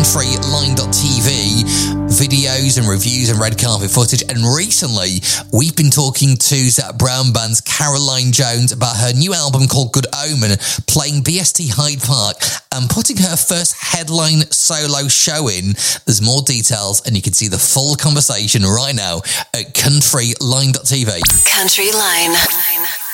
countryline.tv, videos and reviews and red carpet footage. And recently, we've been talking to Zac Brown Band's Caroline Jones about her new album called Good Omen, playing BST Hyde Park and putting her first headline solo show in. There's more details and you can see the full conversation right now at countryline.tv. Countryline.